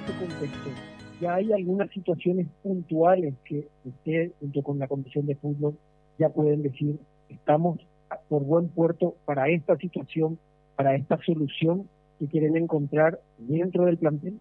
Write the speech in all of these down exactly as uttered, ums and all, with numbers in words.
ese contexto, ¿ya hay algunas situaciones puntuales que usted, junto con la Comisión de Fútbol, ya pueden decir, estamos por buen puerto para esta situación, para esta solución que quieren encontrar dentro del plantel?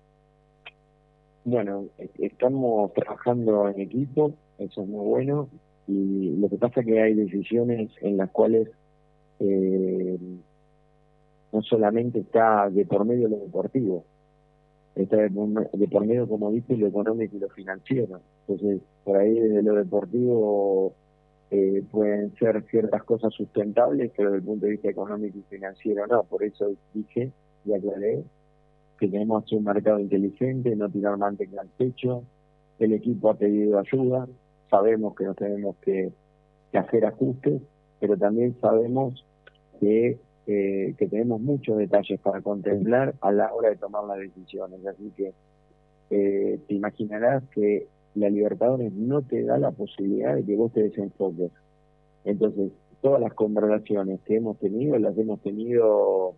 Bueno, estamos trabajando en equipo, eso es muy bueno, y lo que pasa es que hay decisiones en las cuales eh, no solamente está de por medio lo deportivo, está de por, de por medio, como dice, lo económico y lo financiero. Entonces, por ahí desde lo deportivo eh, pueden ser ciertas cosas sustentables, pero desde el punto de vista económico y financiero no. Por eso dije y aclaré que tenemos que hacer un mercado inteligente, no tirar manteca al pecho. El equipo ha pedido ayuda, sabemos que nos tenemos que, que hacer ajustes, pero también sabemos que, eh, que tenemos muchos detalles para contemplar a la hora de tomar las decisiones. Así que eh, te imaginarás que la Libertadores no te da la posibilidad de que vos te desenfoques. Entonces, todas las conversaciones que hemos tenido, las hemos tenido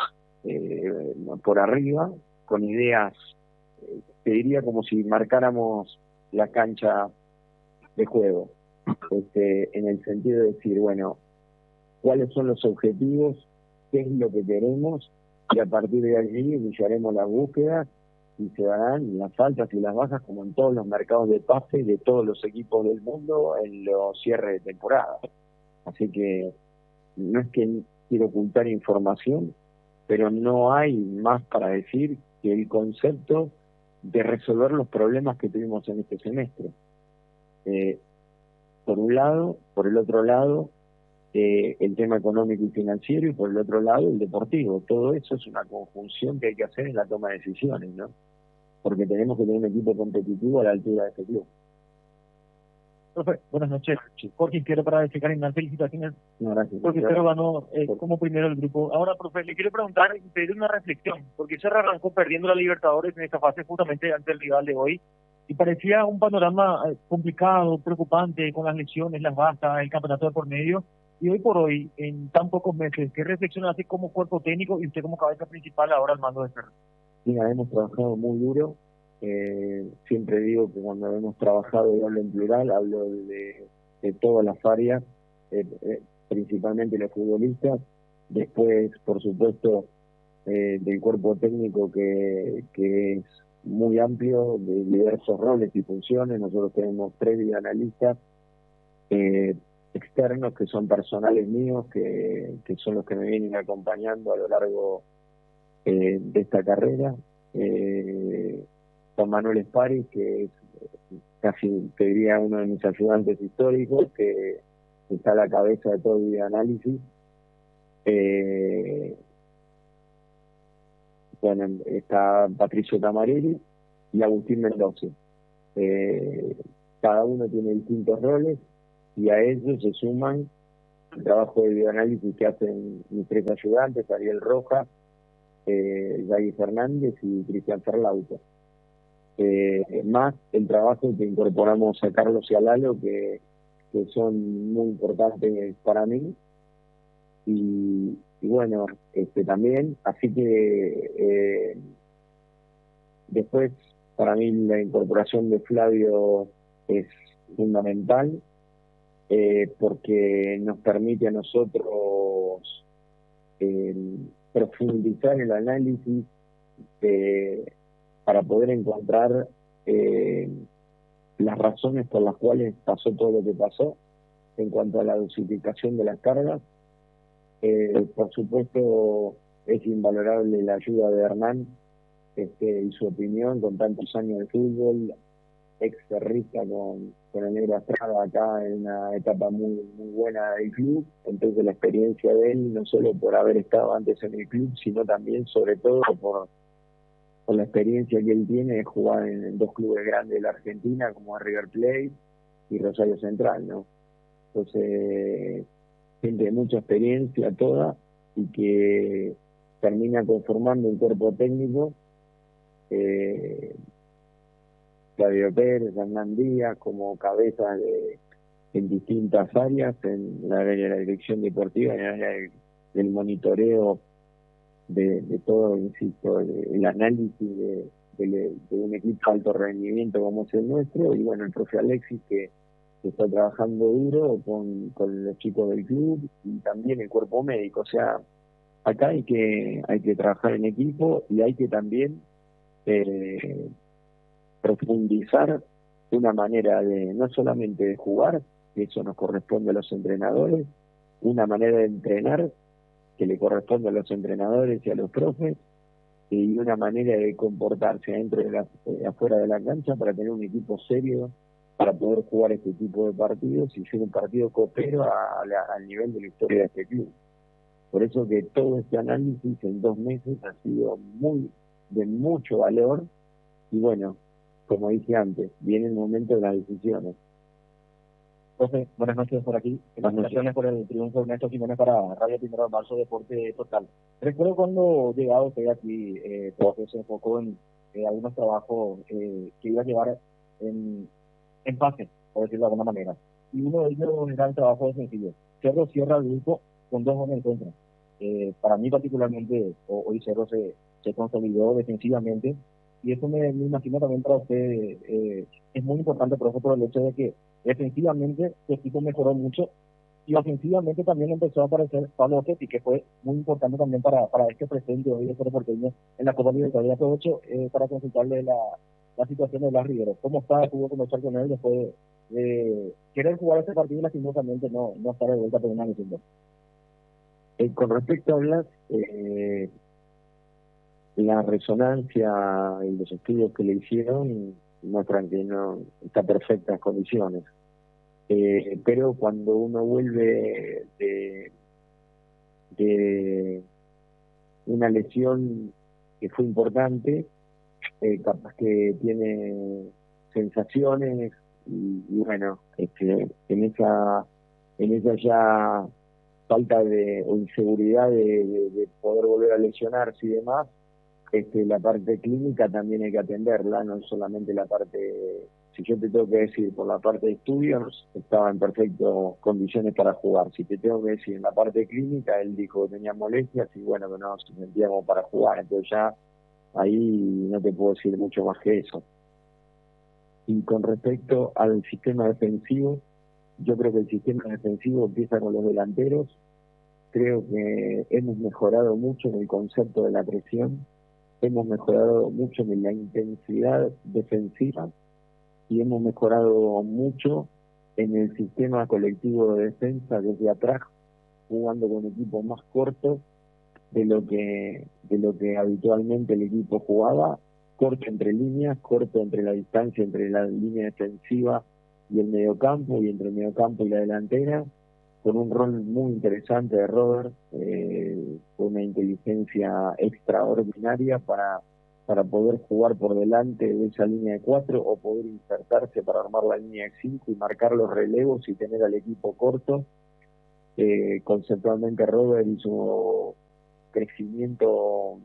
eh, por arriba, con ideas, eh, te diría como si marcáramos la cancha de juego, este, en el sentido de decir, bueno, cuáles son los objetivos, qué es lo que queremos, y a partir de allí iniciaremos las búsquedas y se darán las altas y las bajas como en todos los mercados de pase de todos los equipos del mundo en los cierres de temporada. Así que no es que quiero ocultar información, pero no hay más para decir que el concepto de resolver los problemas que tuvimos en este semestre. Eh, por un lado, por el otro lado, eh, el tema económico y financiero, y por el otro lado, el deportivo. Todo eso es una conjunción que hay que hacer en la toma de decisiones, ¿no? Porque tenemos que tener un equipo competitivo a la altura de este club. Profe, buenas noches. Jorge, quiero para destacar en las felicitaciones, No, gracias. porque Cero ganó eh, como primero el grupo. Ahora, profe, le quiero preguntar y pedir una reflexión, porque se arrancó perdiendo la Libertadores en esta fase justamente ante el rival de hoy, y parecía un panorama eh, complicado, preocupante, con las lesiones, las bajas, el campeonato de por medio, y hoy por hoy, en tan pocos meses, ¿qué reflexión hace como cuerpo técnico y usted como cabeza principal ahora al mando de Ferro? Mira, hemos trabajado muy duro. Eh, siempre digo que cuando hemos trabajado, y hablo en plural, hablo de, de todas las áreas, eh, eh, principalmente los futbolistas, después, por supuesto, eh, del cuerpo técnico que, que es muy amplio, de diversos roles y funciones. Nosotros tenemos tres videoanalistas eh, externos que son personales míos, que, que son los que me vienen acompañando a lo largo eh, de esta carrera. Eh, Juan Manuel Espari, que es casi, te diría, uno de mis ayudantes históricos, que está a la cabeza de todo el videoanálisis. Eh, bueno, está Patricio Tamarelli y Agustín Mendoza. Eh, cada uno tiene distintos roles y a ellos se suman el trabajo de videoanálisis que hacen mis tres ayudantes, Ariel Rojas, eh, Yagui Fernández y Cristian Ferlauto. Eh, más el trabajo que incorporamos a Carlos y a Lalo, que, que son muy importantes para mí. Y, y bueno, este también, así que eh, después para mí la incorporación de Flavio es fundamental, eh, porque nos permite a nosotros eh, profundizar el análisis de, para poder encontrar eh, las razones por las cuales pasó todo lo que pasó en cuanto a la dosificación de las cargas. Eh, por supuesto, es invalorable la ayuda de Hernán este, y su opinión con tantos años de fútbol, ex cerrista con, con el Negro Estrada acá en una etapa muy, muy buena del club. Entonces la experiencia de él, no solo por haber estado antes en el club, sino también, sobre todo, por por la experiencia que él tiene de jugar en, en dos clubes grandes de la Argentina, como River Plate y Rosario Central, ¿no? Entonces, gente de mucha experiencia toda, y que termina conformando un cuerpo técnico, eh, Flavio Pérez, Hernán Díaz, como cabezas de, en distintas áreas, en la área de la dirección deportiva, en el área del, del monitoreo de, de todo, insisto, el, el análisis de, de, de un equipo de alto rendimiento como es el nuestro, y bueno, el profe Alexis que, que está trabajando duro con, con los chicos del club y también el cuerpo médico. O sea, acá hay que, hay que trabajar en equipo y hay que también eh, profundizar una manera de no solamente de jugar, que eso nos corresponde a los entrenadores, una manera de entrenar que le corresponde a los entrenadores y a los profes, y una manera de comportarse dentro de la, eh, afuera de la cancha para tener un equipo serio para poder jugar este tipo de partidos y ser un partido copero a, a la, al nivel de la historia de este club. Por eso que todo este análisis en dos meses ha sido muy de mucho valor y bueno, como dije antes, viene el momento de las decisiones. Profe, buenas noches por aquí. Felicitaciones por el triunfo de Ernesto Jiménez para Radio Primero de Marzo Deporte Total. Recuerdo cuando llegaba usted aquí, eh, profe, se enfocó en eh, algunos trabajos eh, que iba a llevar en, en pase, por decirlo de alguna manera. Y uno de ellos era el trabajo defensivo. Cerro cierra el grupo con dos goles en contra. Eh, para mí particularmente, hoy Cerro se, se consolidó defensivamente. Y eso me, me imagino también para usted eh, es muy importante, profe, por el hecho de que defensivamente su equipo mejoró mucho y ofensivamente también empezó a aparecer Pablo Osetti, que fue muy importante también para, para este presente hoy de Cerro Porteño en la Copa Libertadores. Y aprovecho eh, para consultarle la, la situación de Blas Rivero. ¿Cómo está? ¿Pudo conversar con él después de querer jugar ese partido y lastimosamente no, no estar de vuelta por una lesión? Eh, con respecto a Blas, eh, la resonancia y los estudios que le hicieron muestran que no está en perfectas condiciones. Eh, pero cuando uno vuelve de, de una lesión que fue importante, eh, capaz que tiene sensaciones y, y bueno, este, en esa en esa ya falta de o inseguridad de, de, de poder volver a lesionarse y demás, este, la parte clínica también hay que atenderla, no solamente la parte, si yo te tengo que decir por la parte de estudios, estaba en perfectas condiciones para jugar. Si te tengo que decir en la parte clínica, él dijo que tenía molestias y bueno, que no se sentía como para jugar, entonces ya ahí no te puedo decir mucho más que eso. Y con respecto al sistema defensivo, yo creo que el sistema defensivo empieza con los delanteros. Creo que hemos mejorado mucho en el concepto de la presión, hemos mejorado mucho en la intensidad defensiva y hemos mejorado mucho en el sistema colectivo de defensa desde atrás, jugando con equipos más cortos de lo que de lo que habitualmente el equipo jugaba, corto entre líneas, corto entre la distancia entre la línea defensiva y el mediocampo, y entre el mediocampo y la delantera, con un rol muy interesante de Robert, eh, con una inteligencia extraordinaria para, para poder jugar por delante de esa línea de cuatro o poder insertarse para armar la línea de cinco y marcar los relevos y tener al equipo corto. Eh, conceptualmente Robert hizo crecimiento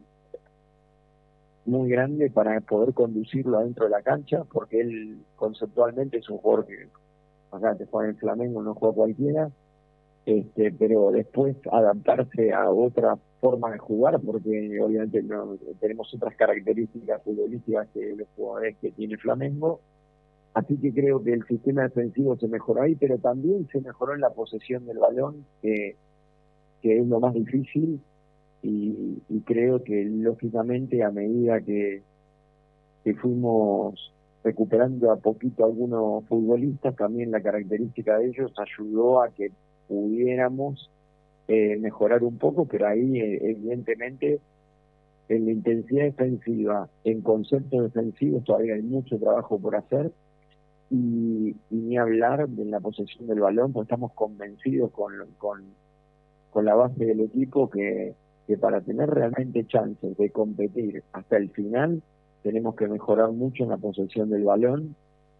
muy grande para poder conducirlo adentro de la cancha, porque él conceptualmente es un jugador que acá te juega en el Flamengo, no juega cualquiera, este, pero después adaptarse a otra forma de jugar, porque obviamente no tenemos otras características futbolísticas que los jugadores que tiene Flamengo. Así que creo que el sistema defensivo se mejoró ahí, pero también se mejoró en la posesión del balón, que, que es lo más difícil, y, y creo que lógicamente a medida que, que fuimos recuperando a poquito a algunos futbolistas, también la característica de ellos ayudó a que pudiéramos eh, mejorar un poco, pero ahí eh, evidentemente en la intensidad defensiva, en conceptos defensivos todavía hay mucho trabajo por hacer, y, y ni hablar de la posesión del balón, pues estamos convencidos con, con, con la base del equipo que, que para tener realmente chances de competir hasta el final tenemos que mejorar mucho en la posesión del balón,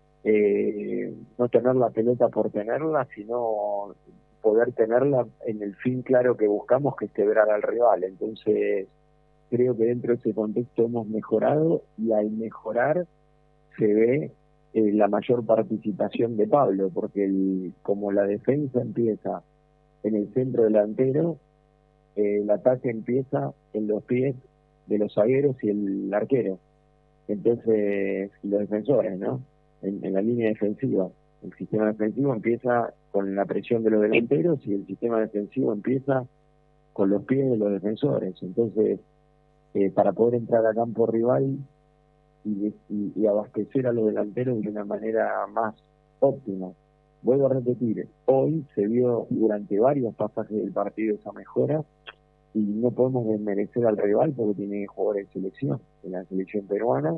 eh, no tener la pelota por tenerla, sino poder tenerla en el fin claro que buscamos, que es quebrar al rival. Entonces creo que dentro de ese contexto hemos mejorado, y al mejorar se ve eh, la mayor participación de Pablo, porque el, como la defensa empieza en el centro delantero, eh, el ataque empieza en los pies de los zagueros y el arquero. Entonces, los defensores, ¿no? En, en la línea defensiva. El sistema defensivo empieza con la presión de los delanteros y el sistema defensivo empieza con los pies de los defensores. Entonces, eh, para poder entrar a campo rival y, y, y abastecer a los delanteros de una manera más óptima. Vuelvo a repetir, hoy se vio durante varios pasajes del partido esa mejora y no podemos desmerecer al rival porque tiene jugadores de selección, en la selección peruana,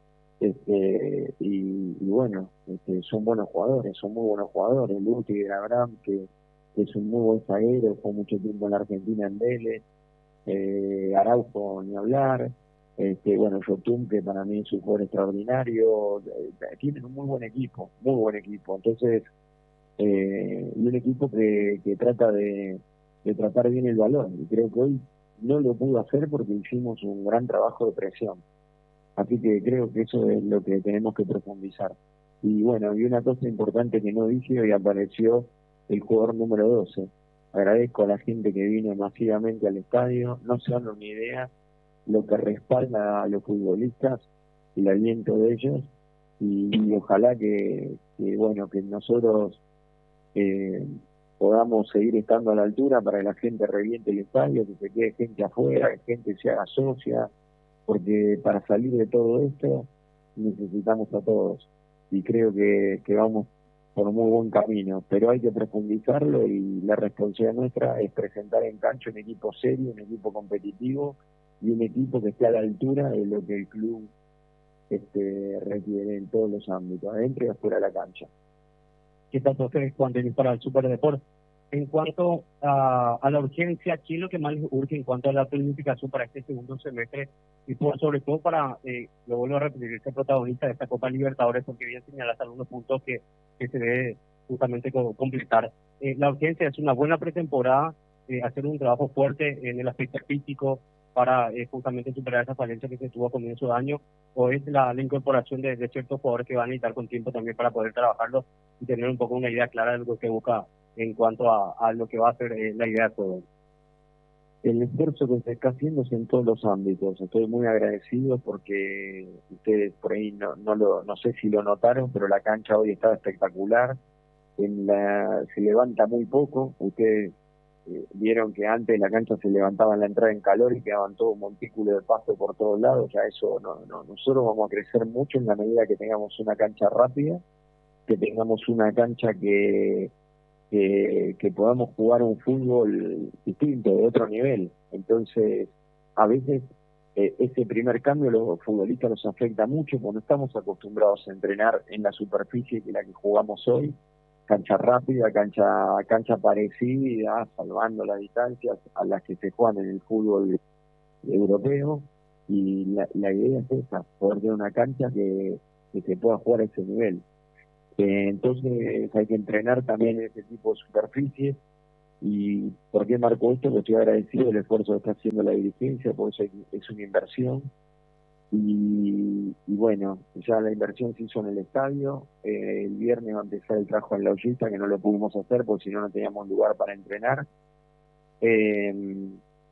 este, y, y bueno, este, son buenos jugadores, son muy buenos jugadores. Luti, Abraham, que, que es un muy buen zaguero, fue mucho tiempo en la Argentina en Vélez, eh, Araujo ni hablar, este, bueno, Yotun, que para mí es un jugador extraordinario, eh, tienen un muy buen equipo, muy buen equipo. Entonces, eh, y un equipo que, que trata de, de tratar bien el balón, y creo que hoy no lo pudo hacer porque hicimos un gran trabajo de presión. Así que creo que eso es lo que tenemos que profundizar. Y bueno, y una cosa importante que no dije, hoy apareció el jugador número doce. Agradezco a la gente que vino masivamente al estadio, no se dan una idea lo que respalda a los futbolistas, el aliento de ellos, y, y ojalá que, que, bueno, que nosotros eh, podamos seguir estando a la altura para que la gente reviente el estadio, que se quede gente afuera, que gente se haga socia, porque para salir de todo esto necesitamos a todos y creo que, que vamos por muy buen camino, pero hay que profundizarlo y la responsabilidad nuestra es presentar en cancha un equipo serio, un equipo competitivo y un equipo que esté a la altura de lo que el club este, requiere en todos los ámbitos, adentro y afuera de la cancha. ¿Qué tanto ustedes cuando para el Superdeporte? En cuanto a, a la urgencia, ¿qué es lo que más les urge en cuanto a la planificación para este segundo semestre? Y por sobre todo para, eh, lo vuelvo a repetir, ser protagonista de esta Copa Libertadores, porque bien señalaste algunos puntos que, que se debe justamente completar. Eh, la urgencia es una buena pretemporada, eh, hacer un trabajo fuerte en el aspecto físico para eh, justamente superar esa falencia que se tuvo a comienzo de año, o es la, la incorporación de, de ciertos jugadores que van a necesitar con tiempo también para poder trabajarlo y tener un poco una idea clara de lo que busca en cuanto a, a lo que va a ser eh, la idea de todo. El esfuerzo que se está haciendo es en todos los ámbitos. Estoy muy agradecido porque ustedes por ahí no, no lo, no sé si lo notaron, pero la cancha hoy estaba espectacular. En la, se levanta muy poco. Ustedes eh, vieron que antes la cancha se levantaba en la entrada en calor y quedaban todo un montículo de pasto por todos lados. Ya eso no, no, nosotros vamos a crecer mucho en la medida que tengamos una cancha rápida, que tengamos una cancha que Que, que podamos jugar un fútbol distinto, de otro nivel. Entonces, a veces eh, ese primer cambio a los futbolistas los afecta mucho porque no estamos acostumbrados a entrenar en la superficie que la que jugamos hoy, cancha rápida, cancha cancha parecida, salvando las distancias a las que se juegan en el fútbol europeo, y la, la idea es esa, poder tener una cancha que, que se pueda jugar a ese nivel. Eh, entonces hay que entrenar también en ese tipo de superficies. ¿Y por qué marco esto? Porque estoy agradecido del esfuerzo que está haciendo la dirigencia, porque eso es una inversión. Y, y bueno, ya la inversión se hizo en el estadio. Eh, el viernes va a empezar el trabajo en la ollita, que no lo pudimos hacer porque si no, no teníamos lugar para entrenar. Eh,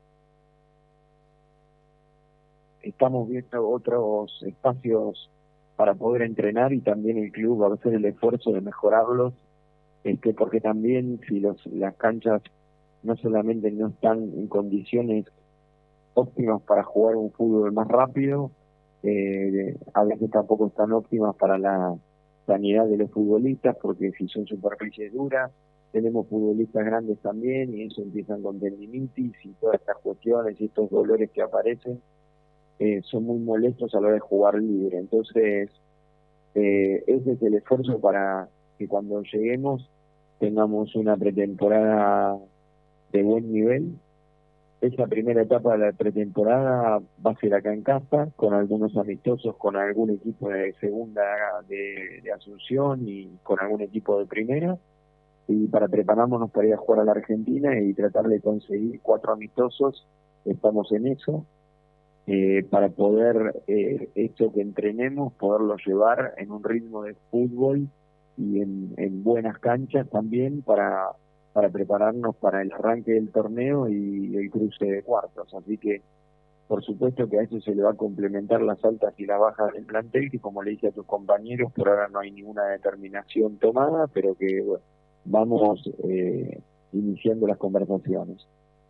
estamos viendo otros espacios para poder entrenar y también el club va a hacer el esfuerzo de mejorarlos, este, porque también si los, las canchas no solamente no están en condiciones óptimas para jugar un fútbol más rápido, eh, a veces tampoco están óptimas para la sanidad de los futbolistas, porque si son superficies duras, tenemos futbolistas grandes también y eso empiezan con tendinitis y todas estas cuestiones y estos dolores que aparecen. Eh, son muy molestos a la hora de jugar libre. Entonces, eh, ese es el esfuerzo para que cuando lleguemos tengamos una pretemporada de buen nivel. Esa primera etapa de la pretemporada va a ser acá en casa, con algunos amistosos, con algún equipo de segunda de, de Asunción y con algún equipo de primera. Y para prepararnos para ir a jugar a la Argentina y tratar de conseguir cuatro amistosos, estamos en eso. Eh, para poder eh, esto que entrenemos, poderlo llevar en un ritmo de fútbol y en, en buenas canchas también para, para prepararnos para el arranque del torneo y el cruce de cuartos. Así que por supuesto que a eso se le va a complementar las altas y las bajas del plantel, que como le dije a tus compañeros, por ahora no hay ninguna determinación tomada, pero que bueno, vamos eh, iniciando las conversaciones.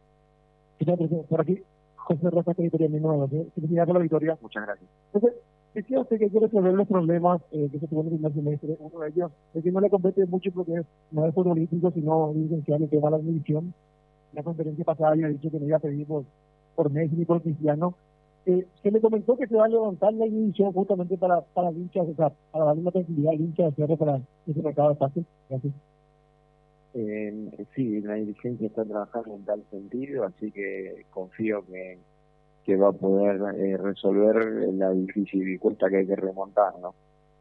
Por aquí, José Rosa, que victoria mismo, felicidades por la victoria. Muchas gracias. Entonces, decía usted que quiere resolver los problemas eh, que se tuvieron en el primer semestre. Uno de ellos es que no le compete mucho porque no es futbolístico, sino licenciado en el tema de la admisión. La conferencia pasada había dicho que no iba a pedir por, por Messi ni por Cristiano. Eh, se le comentó que se va a levantar la inhibición justamente para, para el hincha, o sea, para darle una tranquilidad al hincha de Cerro para ese mercado de pases. Gracias. Eh, sí, la dirigencia está trabajando en tal sentido, así que confío que, que va a poder eh, resolver la difícil cuesta que hay que remontar, ¿no?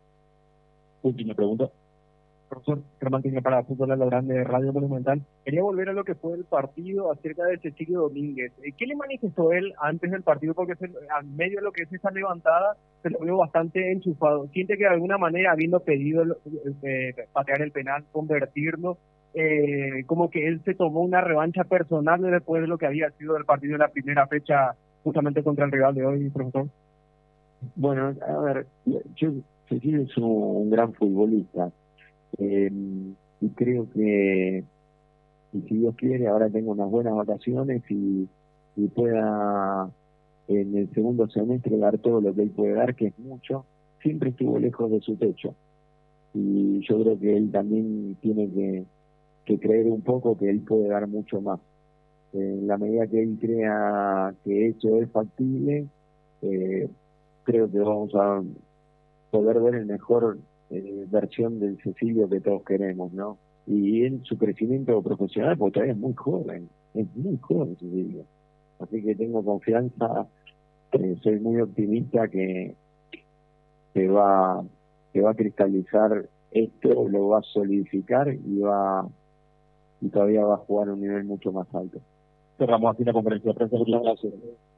Última pregunta. Profesor Germán Tiño para Fútbol a la Grande, Radio Monumental. Quería volver a lo que fue el partido acerca de Cecilio Domínguez. ¿Qué le manifestó él antes del partido? Porque se, a medio de lo que es esa levantada se lo veo bastante enchufado. Siente que de alguna manera, habiendo pedido eh, patear el penal, convertirlo, eh, como que él se tomó una revancha personal después de lo que había sido el partido de la primera fecha justamente contra el rival de hoy, profesor. Bueno, a ver, yo Cecilio es un, un gran futbolista. Eh, y creo que, y si Dios quiere, ahora tengo unas buenas vacaciones y, y pueda en el segundo semestre dar todo lo que él puede dar, que es mucho. Siempre estuvo lejos de su techo y yo creo que él también tiene que, que creer un poco que él puede dar mucho más. En la medida que él crea que eso es factible, eh, creo que vamos a poder ver el mejor Eh, versión del Cecilio que todos queremos, ¿no? Y en su crecimiento profesional, porque todavía es muy joven, es muy joven Cecilio. Así que tengo confianza, eh, soy muy optimista que, que va que va a cristalizar esto, lo va a solidificar y va y todavía va a jugar a un nivel mucho más alto. Cerramos así la conferencia de prensa. Muchas gracias.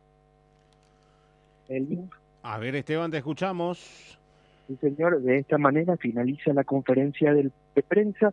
El... A ver, Esteban, te escuchamos. Sí, señor, de esta manera finaliza la conferencia del, de prensa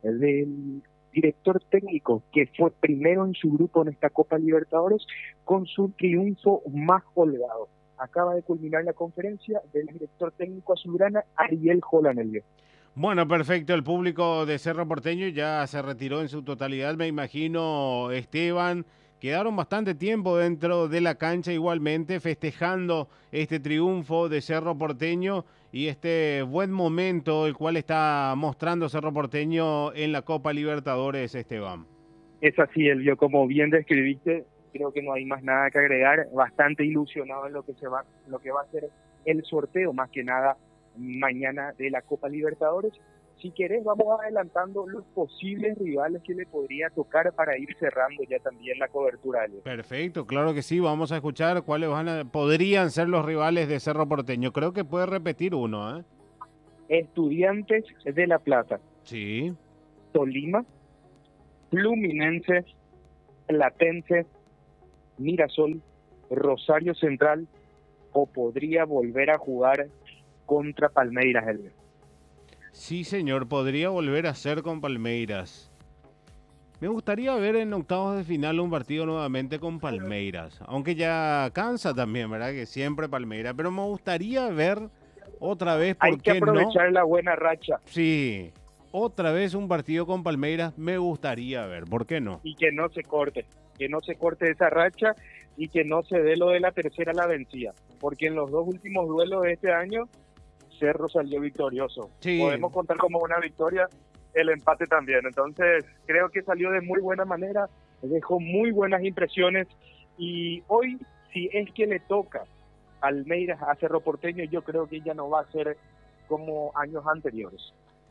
del director técnico que fue primero en su grupo en esta Copa Libertadores con su triunfo más holgado. Acaba de culminar la conferencia del director técnico azulgrana Ariel Jolanelio. Bueno, perfecto, el público de Cerro Porteño ya se retiró en su totalidad, me imagino, Esteban. Quedaron bastante tiempo dentro de la cancha igualmente festejando este triunfo de Cerro Porteño y este buen momento el cual está mostrando Cerro Porteño en la Copa Libertadores, Esteban. Es así, Elvio, como bien describiste, creo que no hay más nada que agregar, bastante ilusionado en lo que se va, lo que va a ser el sorteo, más que nada mañana de la Copa Libertadores. Si querés, vamos adelantando los posibles rivales que le podría tocar para ir cerrando ya también la cobertura. Perfecto, claro que sí. Vamos a escuchar cuáles van a, podrían ser los rivales de Cerro Porteño. Creo que puede repetir uno, ¿eh? Estudiantes de La Plata. Sí. Tolima, Fluminense, Platense, Mirasol, Rosario Central, o podría volver a jugar contra Palmeiras, Elvio. Sí, señor, podría volver a ser con Palmeiras. Me gustaría ver en octavos de final un partido nuevamente con Palmeiras, aunque ya cansa también, ¿verdad? Que siempre Palmeiras, pero me gustaría ver otra vez, ¿por Hay que qué aprovechar no? la buena racha. Sí, otra vez un partido con Palmeiras me gustaría ver, ¿por qué no? Y que no se corte, que no se corte esa racha y que no se dé lo de la tercera a la vencida, porque en los dos últimos duelos de este año Cerro salió victorioso. Sí. Podemos contar como una victoria el empate también. Entonces, creo que salió de muy buena manera, dejó muy buenas impresiones y hoy, si es que le toca Palmeiras a Cerro Porteño, yo creo que ya no va a ser como años anteriores.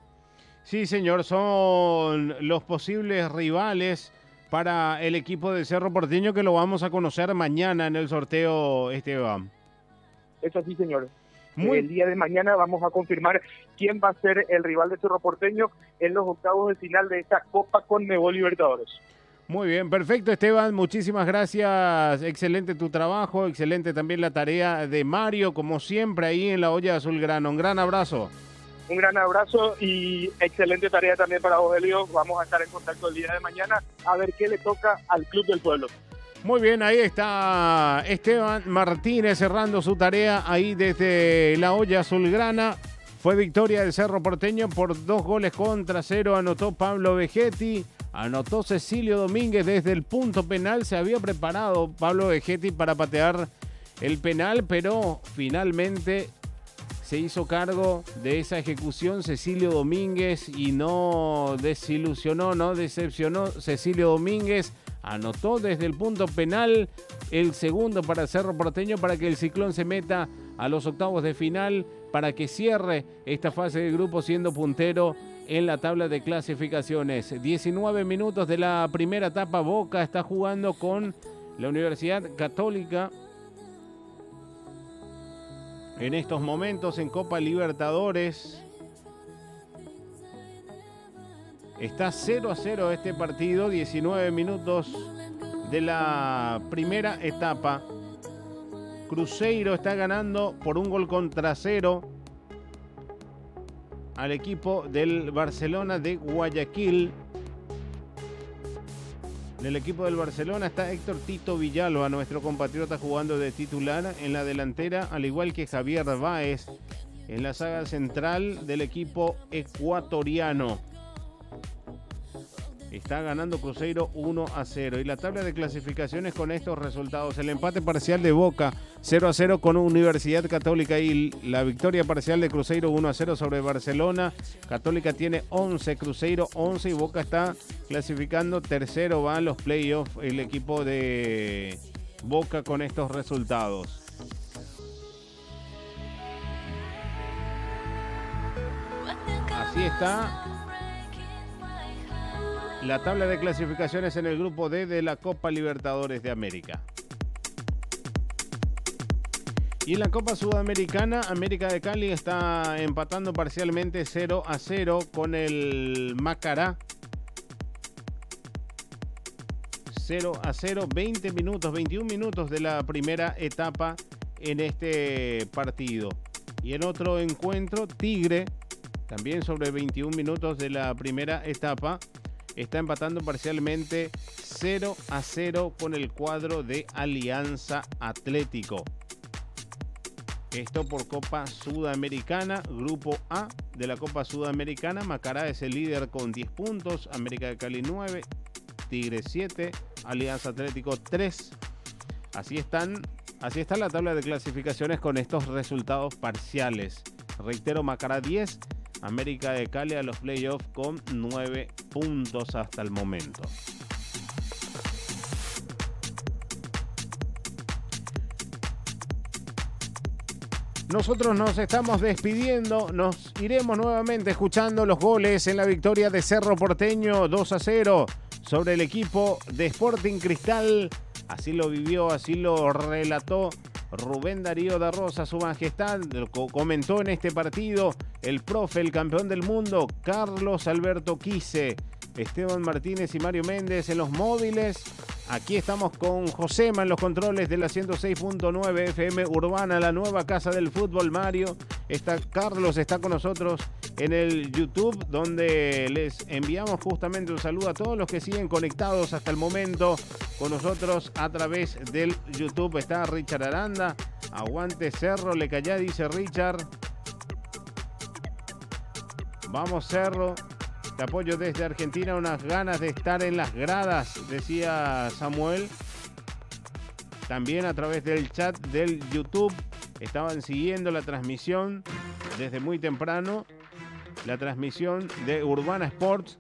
Sí, señor, son los posibles rivales para el equipo de Cerro Porteño que lo vamos a conocer mañana en el sorteo, Esteban. Es así, señor. Muy... El día de mañana vamos a confirmar quién va a ser el rival de Cerro Porteño en los octavos de final de esta Copa Conmebol Libertadores. Muy bien, perfecto, Esteban, muchísimas gracias, excelente tu trabajo, excelente también la tarea de Mario, como siempre ahí en la olla azulgrana. Un gran abrazo. Un gran abrazo y excelente tarea también para vos, Elio. Vamos a estar en contacto el día de mañana a ver qué le toca al Club del Pueblo. Muy bien, ahí está Esteban Martínez cerrando su tarea ahí desde la olla azulgrana. Fue victoria del Cerro Porteño por dos goles contra cero. Anotó Pablo Vegetti, anotó Cecilio Domínguez desde el punto penal. Se había preparado Pablo Vegetti para patear el penal, pero finalmente se hizo cargo de esa ejecución Cecilio Domínguez y no desilusionó, no decepcionó Cecilio Domínguez. Anotó desde el punto penal el segundo para el Cerro Porteño para que el Ciclón se meta a los octavos de final, para que cierre esta fase de grupo siendo puntero en la tabla de clasificaciones. diecinueve minutos de la primera etapa. Boca está jugando con la Universidad Católica en estos momentos en Copa Libertadores. Está cero a cero este partido, diecinueve minutos de la primera etapa. Cruzeiro está ganando por un gol contra cero al equipo del Barcelona de Guayaquil. En el equipo del Barcelona está Héctor Tito Villalba, nuestro compatriota, jugando de titular en la delantera, al igual que Javier Báez en la saga central del equipo ecuatoriano. Está ganando Cruzeiro uno a cero. Y la tabla de clasificaciones con estos resultados. El empate parcial de Boca cero a cero con Universidad Católica y la victoria parcial de Cruzeiro uno a cero sobre Barcelona. Católica tiene once, Cruzeiro once y Boca está clasificando tercero. Va a los playoffs el equipo de Boca con estos resultados. Así está la tabla de clasificaciones en el grupo D de la Copa Libertadores de América. Y en la Copa Sudamericana, América de Cali está empatando parcialmente cero a cero con el Macará. cero a cero, veinte minutos, veintiún minutos de la primera etapa en este partido. Y en otro encuentro, Tigre, también sobre veintiún minutos de la primera etapa, está empatando parcialmente cero a cero con el cuadro de Alianza Atlético. Esto por Copa Sudamericana, Grupo A de la Copa Sudamericana. Macará es el líder con diez puntos, América de Cali nueve, Tigre siete, Alianza Atlético tres. Así están, así está la tabla de clasificaciones con estos resultados parciales. Reitero, Macará diez, América de Cali a los playoffs con nueve puntos hasta el momento. Nosotros nos estamos despidiendo, nos iremos nuevamente escuchando los goles en la victoria de Cerro Porteño dos a cero sobre el equipo de Sporting Cristal. Así lo vivió, así lo relató Rubén Darío da Rosa, su majestad. Lo comentó en este partido el profe, el campeón del mundo, Carlos Alberto Quise, Esteban Martínez y Mario Méndez en los móviles. Aquí estamos con Josema en los controles de la ciento seis punto nueve F M Urbana, la nueva casa del fútbol. Mario, está, Carlos está con nosotros en el YouTube, donde les enviamos justamente un saludo a todos los que siguen conectados hasta el momento con nosotros a través del YouTube. Está Richard Aranda, aguante Cerro, le callá, dice Richard. Vamos Cerro. Te apoyo desde Argentina, unas ganas de estar en las gradas, decía Samuel. También a través del chat del YouTube estaban siguiendo la transmisión desde muy temprano. La transmisión de Urbana Sports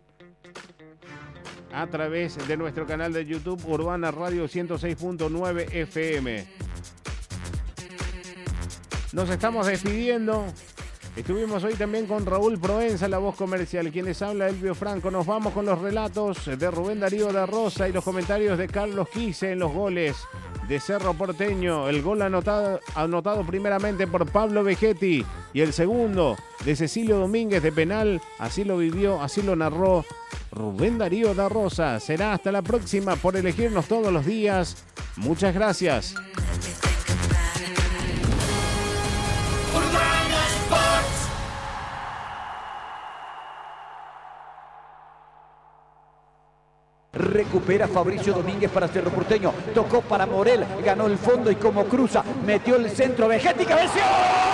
a través de nuestro canal de YouTube Urbana Radio ciento seis punto nueve F M. Nos estamos despidiendo. Estuvimos hoy también con Raúl Proenza, la voz comercial. Quien les habla, Elvio Franco. Nos vamos con los relatos de Rubén Darío da Rosa y los comentarios de Carlos Quise en los goles de Cerro Porteño. El gol anotado, anotado primeramente por Pablo Vegetti y el segundo de Cecilio Domínguez de penal. Así lo vivió, así lo narró Rubén Darío da Rosa. Será hasta la próxima por elegirnos todos los días. Muchas gracias. recupera Fabricio Domínguez para Cerro Porteño, tocó para Morel, ganó el fondo y como cruza, metió el centro, Vegetti, cabeció.